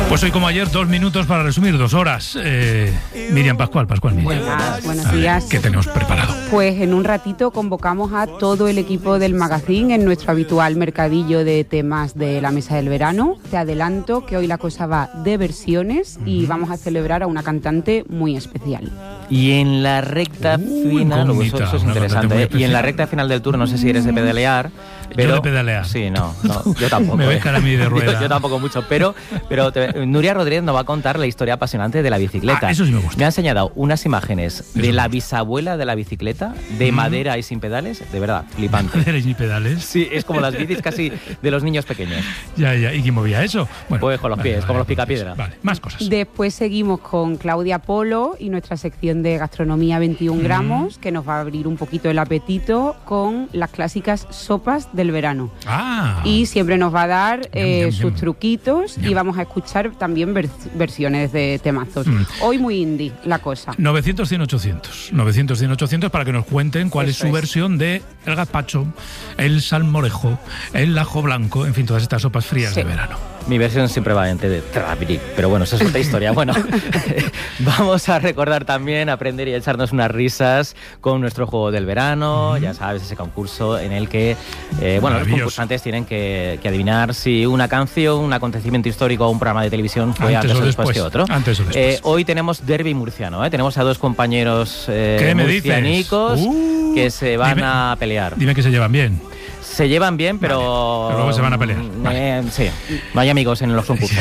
Pues hoy como ayer, 2 minutos para resumir 2 horas. Miriam Pascual Miriam. Buenos días. ¿Qué tenemos preparado? Pues en un ratito convocamos a todo el equipo del magazine en nuestro habitual mercadillo de temas de la mesa del verano. Te adelanto que hoy la cosa va de versiones y vamos a celebrar a una cantante muy especial. Y en la recta final, eso es interesante, y en la recta final del tour, no sé si eres de pedalear, pero... Yo de pedalear. Sí, no, yo tampoco. Me ves cara a mí de rueda. Yo tampoco mucho, pero Nuria Rodríguez nos va a contar la historia apasionante de la bicicleta. Eso sí me gusta. Me ha enseñado unas imágenes de la bisabuela de la bicicleta, de madera y sin pedales, de verdad, flipante. ¿Madera y sin pedales? Sí, es como las bicis casi de los niños pequeños. Ya, ¿y quién movía eso? Bueno, pues con los pies, como los picapiedra. Vale, más cosas. Después seguimos con Claudia Polo y nuestra sección de gastronomía 21 gramos, que nos va a abrir un poquito el apetito con las clásicas sopas del verano. Y siempre nos va a dar sus truquitos y vamos a escuchar también versiones de temazos. Hoy muy indie la cosa. 900-100-800. 900-100-800 para que nos cuenten cuál es su versión de el gazpacho, el salmorejo, el ajo blanco, en fin, todas estas sopas frías de verano. Mi versión siempre va de Trabric, pero bueno, eso es otra historia. Bueno, vamos a recordar también, aprender y echarnos unas risas con nuestro juego del verano. Ya sabes, ese concurso en el que los concursantes tienen que adivinar si una canción, un acontecimiento histórico o un programa de televisión fue antes o después que otro. Antes o después. Hoy tenemos derbi murciano, tenemos a dos compañeros murcianicos que se van a pelear. Dime que se llevan bien. Se llevan bien, pero luego se van a pelear. Sí, no hay amigos en los concursos.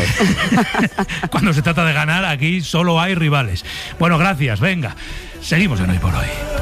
Cuando se trata de ganar, aquí solo hay rivales. Bueno, gracias, venga. Seguimos en Hoy por Hoy.